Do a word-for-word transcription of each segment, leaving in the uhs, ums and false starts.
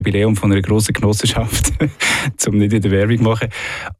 Jubiläum von einer grossen Genossenschaft, um nicht in der Werbung zu machen.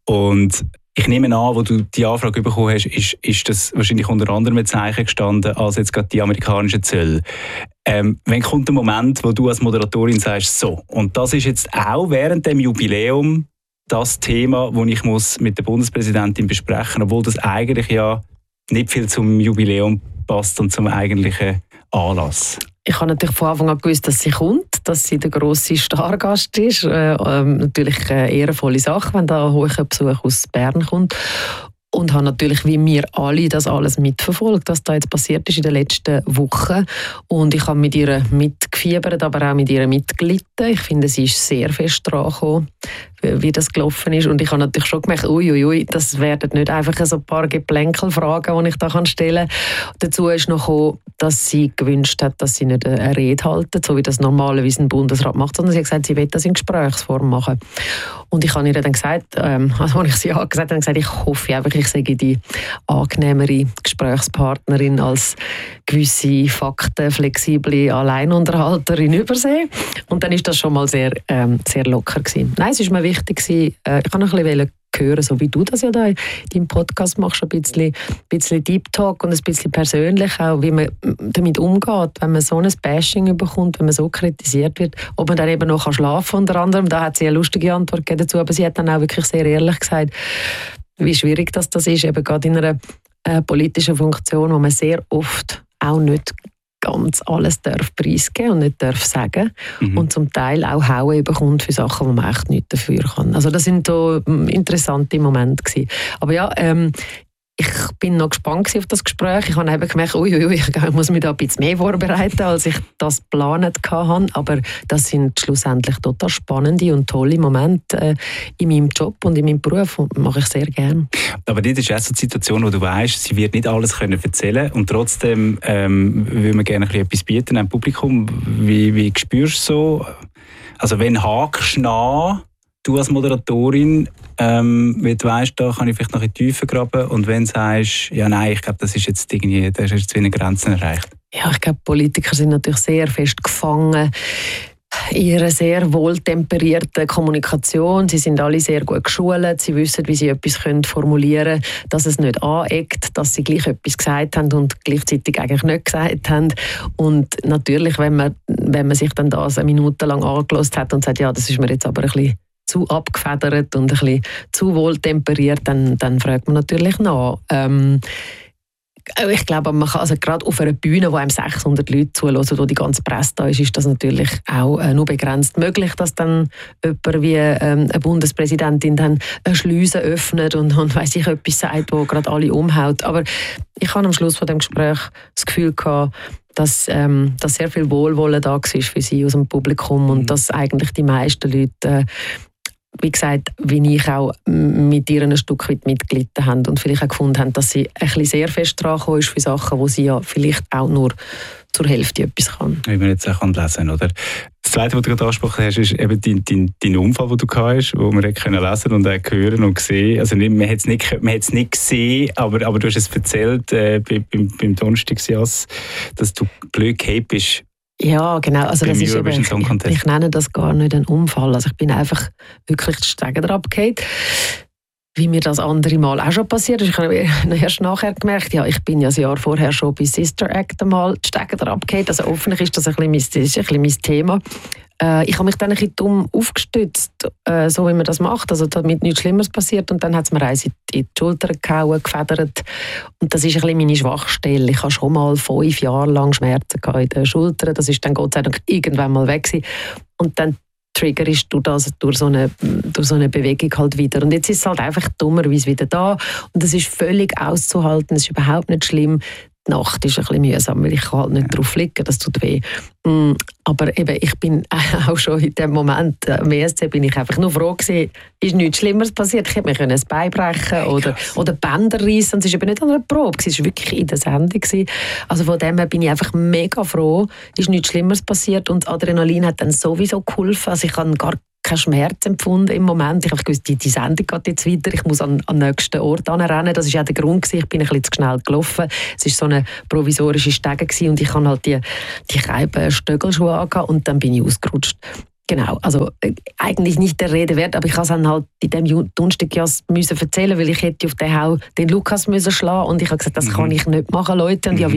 Und ich nehme an, wo du die Anfrage bekommen hast, ist, ist das wahrscheinlich unter anderem Zeichen gestanden als jetzt gerade die amerikanischen Zölle. Ähm, wann kommt der Moment, wo du als Moderatorin sagst, so, und das ist jetzt auch während dem Jubiläum das Thema, das ich muss mit der Bundespräsidentin besprechen muss, obwohl das eigentlich ja nicht viel zum Jubiläum passt und zum eigentlichen Anlass? Ich habe natürlich von Anfang an gewusst, dass sie kommt, dass sie der grosse Stargast ist. Äh, ähm, natürlich eine ehrenvolle Sache, wenn da ein hoher Besuch aus Bern kommt. Und habe natürlich, wie wir alle, das alles mitverfolgt, was da jetzt passiert ist in den letzten Wochen. Und ich habe mit ihr mitgefiebert, aber auch mit ihr mitgelitten. Ich finde, sie ist sehr fest dran gekommen, wie das gelaufen ist. Und ich habe natürlich schon gemerkt, uiuiui, ui, das werden nicht einfach so ein paar Geplänkelfragen, die ich da stellen kann. Dazu ist noch gekommen, dass sie gewünscht hat, dass sie nicht eine Rede halten, so wie das normalerweise ein Bundesrat macht, sondern sie hat gesagt, sie will das in Gesprächsform machen. Und ich habe ihr dann gesagt, ähm, also als ich sie angesagt habe, gesagt, ich hoffe einfach, ich sage die angenehmere Gesprächspartnerin als gewisse faktenflexible Alleinunterhalterin übersehen. Und dann ist das schon mal sehr, ähm, sehr locker gewesen. Nein, es ist mir wichtig gewesen, äh, ich kann noch ein bisschen hören, so wie du das ja da in deinem Podcast machst, ein bisschen, ein bisschen Deep Talk und ein bisschen persönlich auch, wie man damit umgeht, wenn man so ein Bashing bekommt, wenn man so kritisiert wird, ob man dann eben noch schlafen kann, unter anderem. Da hat sie eine lustige Antwort gegeben dazu, aber sie hat dann auch wirklich sehr ehrlich gesagt, wie schwierig das, das ist, eben gerade in einer äh, politischen Funktion, wo man sehr oft auch nicht ganz alles darf preisgeben und nicht darf sagen mhm. und zum Teil auch Hauen bekommt für Sachen, wo man echt nichts dafür kann. Also das sind so interessante Momente gewesen. Aber ja, ähm, ich bin noch gespannt auf das Gespräch. Ich habe eben gemerkt, ui, ui, ui, ich muss mich da ein bisschen mehr vorbereiten, als ich das geplant hatte. Aber das sind schlussendlich total spannende und tolle Momente äh, in meinem Job und in meinem Beruf. Und mache ich sehr gerne. Aber das ist auch so die Situation, wo du weißt, sie wird nicht alles können erzählen und trotzdem ähm, will man gerne etwas bieten am Publikum. Wie, wie spürst du so? Also wenn hakst du nach, du als Moderatorin, ähm, wenn du weißt, da kann ich vielleicht noch in die Tiefe graben und wenn du sagst, ja nein, ich glaube, das ist jetzt irgendwie, das ist jetzt wie eine Grenze erreicht. Ja, ich glaube, Politiker sind natürlich sehr fest gefangen in ihrer sehr wohltemperierten Kommunikation. Sie sind alle sehr gut geschult, sie wissen, wie sie etwas formulieren können, dass es nicht aneckt, dass sie gleich etwas gesagt haben und gleichzeitig eigentlich nicht gesagt haben. Und natürlich, wenn man, wenn man sich dann das eine Minute lang angehört hat und sagt, ja, das ist mir jetzt aber ein bisschen zu abgefedert und ein bisschen zu wohltemperiert, dann, dann fragt man natürlich nach. Ähm, ich glaube, man kann, also gerade auf einer Bühne, wo einem sechshundert Leute zuhören, wo die ganze Presse da ist, ist das natürlich auch äh, nur begrenzt möglich, dass dann jemand wie ähm, eine Bundespräsidentin dann eine Schleuse öffnet und, und weiss ich, etwas sagt, wo gerade alle umhaut. Aber ich habe am Schluss von dem Gespräch das Gefühl gehabt, dass, ähm, dass sehr viel Wohlwollen da war für sie aus dem Publikum und dass eigentlich die meisten Leute äh, wie gesagt, wie ich auch mit ihr ein Stück weit mitgelitten habe und vielleicht auch gefunden haben, dass sie ein bisschen sehr fest dran gekommen ist für Sachen, wo sie ja vielleicht auch nur zur Hälfte etwas kann. Wie man jetzt auch lesen kann, oder? Das Zweite, was du gerade angesprochen hast, ist eben dein, dein, dein Unfall, den du gehabt hast, wo man können lesen und auch hören und sehen. Also nicht, man hat es nicht, nicht gesehen, aber, aber du hast es erzählt äh, beim, beim Donnerstagsjass, dass du blöd gehabt bist. Ja, genau. Also das ist eben, ich, ich nenne das gar nicht einen Unfall. Also ich bin einfach wirklich die Stege runtergefallen. Wie mir das andere Mal auch schon passiert ist. Ich habe erst nachher gemerkt, ja, ich bin ja ein Jahr vorher schon bei Sister Act einmal die Stege runtergefallen. Also offensichtlich ist das ein bisschen mein, das ist ein bisschen mein Thema. Äh, ich habe mich dann ein bisschen dumm aufgestützt, äh, so wie man das macht, also damit nichts Schlimmeres passiert. Und dann hat es mir eins in die Schulter gehauen, gefedert. Und das ist ein bisschen meine Schwachstelle. Ich hatte schon mal fünf Jahre lang Schmerzen in den Schultern. Das ist dann Gott sei Dank irgendwann mal weg gewesen. Und dann triggerst du das durch so, eine, durch so eine Bewegung halt wieder. Und jetzt ist es halt einfach dummerweise wieder da. Und das ist völlig auszuhalten. Es ist überhaupt nicht schlimm. Die Nacht ist ein bisschen mühsam, weil ich kann halt nicht ja. drauf liegen, das tut weh. Mm, aber eben, ich bin auch schon in dem Moment, am E S C bin ich einfach nur froh gewesen, ist nichts Schlimmeres passiert. Ich hätte mir ein Bein brechen oder, oder Bänder reissen. Und es war eben nicht an einer Probe, es war wirklich in der Sendung. Also von dem her bin ich einfach mega froh, ist nichts Schlimmeres passiert und Adrenalin hat dann sowieso geholfen. Also ich habe gar keinen Schmerz empfunden im Moment. Ich habe gewusst, die, die Sendung geht jetzt weiter. Ich muss an, an den nächsten Ort rennen. Das war auch der Grund gewesen. Ich bin ein bisschen zu schnell gelaufen. Es war so eine provisorische Stege gewesen und ich hatte halt die, die Stöckelschuhe angehabt und dann bin ich ausgerutscht. Genau, also äh, eigentlich nicht der Rede wert, aber ich habe es dann halt in diesem Donnerstag ja müssen erzählen, weil ich hätte auf den Hau den Lukas müssen schlagen und ich habe gesagt, das mhm. kann ich nicht machen, Leute. Und mhm. ich habe